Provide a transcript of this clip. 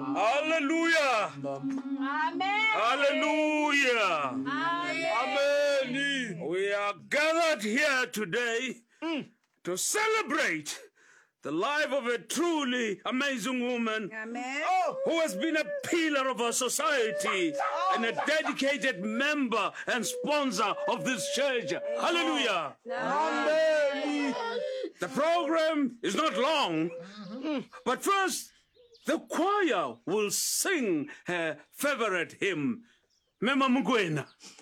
Hallelujah. Amen. Hallelujah. Amen. We are gathered here today to celebrate the life of a truly amazing woman Amen. who has been a pillar of our society and a dedicated member and sponsor of this church. Hallelujah. Amen. The program is not long, but first the choir will sing her favorite hymn, Mema Mugwena.